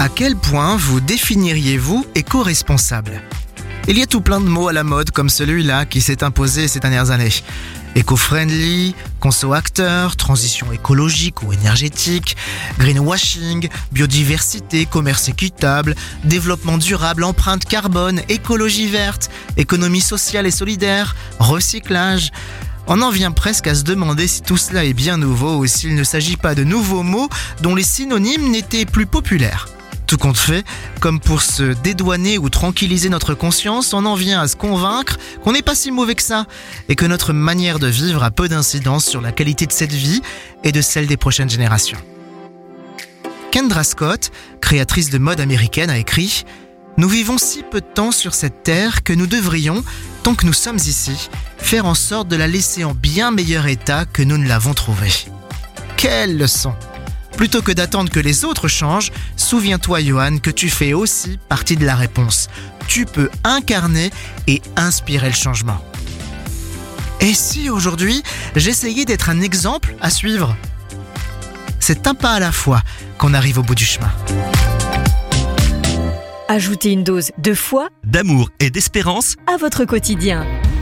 À quel point vous définiriez-vous éco-responsable ? Il y a tout plein de mots à la mode comme celui-là qui s'est imposé ces dernières années. Éco-friendly, conso-acteur, transition écologique ou énergétique, greenwashing, biodiversité, commerce équitable, développement durable, empreinte carbone, écologie verte, économie sociale et solidaire, recyclage. On en vient presque à se demander si tout cela est bien nouveau ou s'il ne s'agit pas de nouveaux mots dont les synonymes n'étaient plus populaires. Tout compte fait, comme pour se dédouaner ou tranquilliser notre conscience, on en vient à se convaincre qu'on n'est pas si mauvais que ça et que notre manière de vivre a peu d'incidence sur la qualité de cette vie et de celle des prochaines générations. Kendra Scott, créatrice de mode américaine, a écrit « Nous vivons si peu de temps sur cette terre que nous devrions, tant que nous sommes ici, faire en sorte de la laisser en bien meilleur état que nous ne l'avons trouvée. » Quelle leçon! Plutôt que d'attendre que les autres changent, souviens-toi, Johan, que tu fais aussi partie de la réponse. Tu peux incarner et inspirer le changement. Et si aujourd'hui, j'essayais d'être un exemple à suivre ? C'est un pas à la fois qu'on arrive au bout du chemin. Ajoutez une dose de foi, d'amour et d'espérance à votre quotidien.